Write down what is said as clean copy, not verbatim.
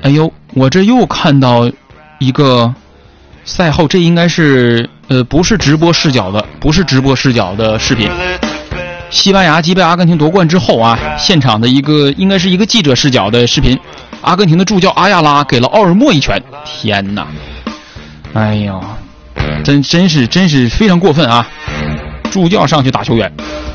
哎呦，我这又看到一个赛后，这应该是不是直播视角的视频。西班牙击败阿根廷夺冠之后啊，现场的应该是一个记者视角的视频。阿根廷的助教阿亚拉给了奥尔莫一拳，天哪！哎呀，真是非常过分啊！助教上去打球员。